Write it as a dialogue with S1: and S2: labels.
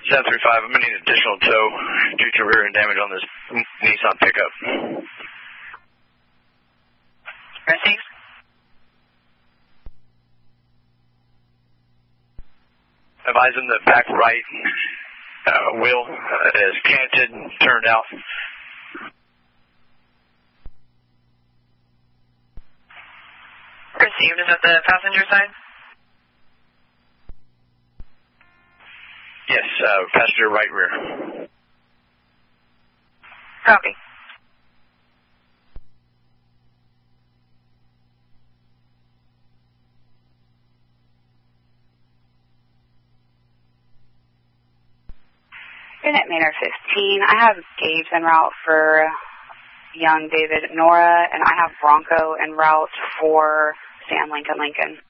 S1: 735, I'm going to need additional tow due to rear end damage on this Nissan pickup.
S2: Received.
S1: Advising the back right wheel is canted and turned out.
S2: Received. Is that the passenger side?
S1: Yes, passenger right rear.
S2: Copy.
S3: Unit Manor 15, I have Gage en route for young David Nora, and I have Bronco en route for Sam Lincoln.